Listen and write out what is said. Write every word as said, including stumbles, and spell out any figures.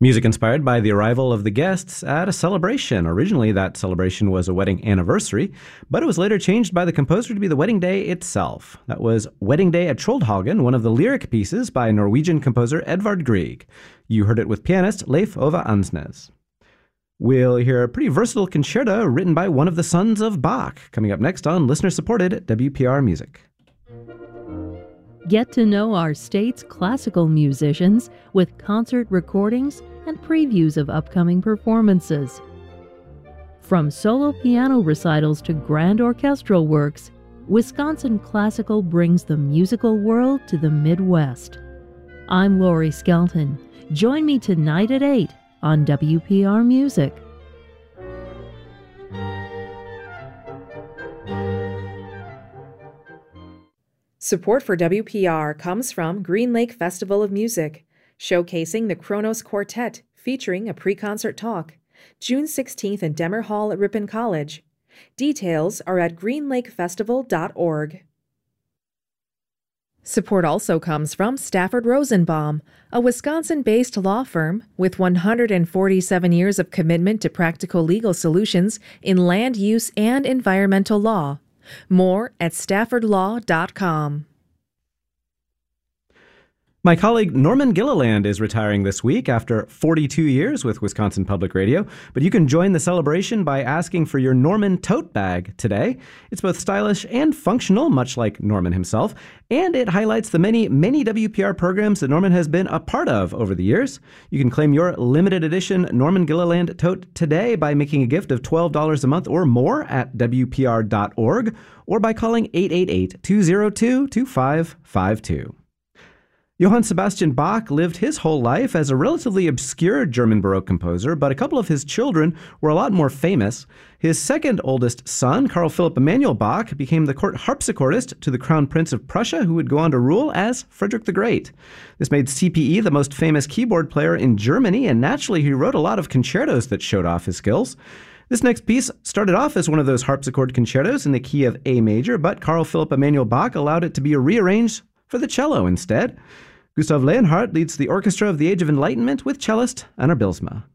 Music inspired by the arrival of the guests at a celebration. Originally, that celebration was a wedding anniversary, but it was later changed by the composer to be the wedding day itself. That was Wedding Day at Troldhagen, one of the lyric pieces by Norwegian composer Edvard Grieg. You heard it with pianist Leif Ove Ansnes. We'll hear a pretty versatile concerto written by one of the sons of Bach, coming up next on listener-supported W P R Music. Get to know our state's classical musicians with concert recordings and previews of upcoming performances. From solo piano recitals to grand orchestral works, Wisconsin Classical brings the musical world to the Midwest. I'm Lori Skelton. Join me tonight at eight on W P R Music. Support for W P R comes from Green Lake Festival of Music, showcasing the Kronos Quartet featuring a pre-concert talk, June sixteenth in Demmer Hall at Ripon College. Details are at green lake festival dot org. Support also comes from Stafford Rosenbaum, a Wisconsin-based law firm with one hundred forty-seven years of commitment to practical legal solutions in land use and environmental law. More at stafford law dot com. My colleague Norman Gilliland is retiring this week after forty-two years with Wisconsin Public Radio, but you can join the celebration by asking for your Norman tote bag today. It's both stylish and functional, much like Norman himself, and it highlights the many, many W P R programs that Norman has been a part of over the years. You can claim your limited edition Norman Gilliland tote today by making a gift of twelve dollars a month or more at W P R dot org or by calling eight eight eight, two zero two, two five five two. Johann Sebastian Bach lived his whole life as a relatively obscure German Baroque composer, but a couple of his children were a lot more famous. His second oldest son, Carl Philipp Emanuel Bach, became the court harpsichordist to the Crown Prince of Prussia, who would go on to rule as Frederick the Great. This made C P E the most famous keyboard player in Germany, and naturally he wrote a lot of concertos that showed off his skills. This next piece started off as one of those harpsichord concertos in the key of A major, but Carl Philipp Emanuel Bach allowed it to be rearranged for the cello instead. Gustav Leonhardt leads the Orchestra of the Age of Enlightenment with cellist Anna Bilsma.